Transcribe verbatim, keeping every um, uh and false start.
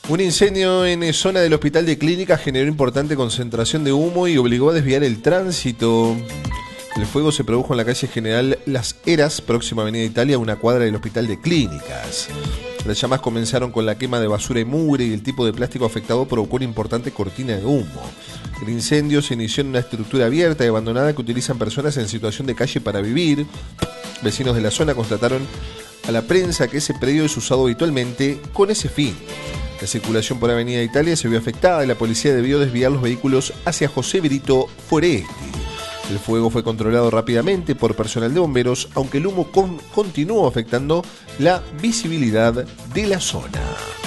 Un incendio en zona del Hospital de Clínicas generó importante concentración de humo y obligó a desviar el tránsito. El fuego se produjo en la calle General Las Heras, próxima a Avenida Italia, a una cuadra del Hospital de Clínicas. Las llamas comenzaron con la quema de basura y mugre y el tipo de plástico afectado provocó una importante cortina de humo. El incendio se inició en una estructura abierta y abandonada que utilizan personas en situación de calle para vivir. Vecinos de la zona constataron a la prensa que ese predio es usado habitualmente con ese fin. La circulación por Avenida Italia se vio afectada y la policía debió desviar los vehículos hacia José Benito Foresti. El fuego fue controlado rápidamente por personal de bomberos, aunque el humo con- continuó afectando la visibilidad de la zona.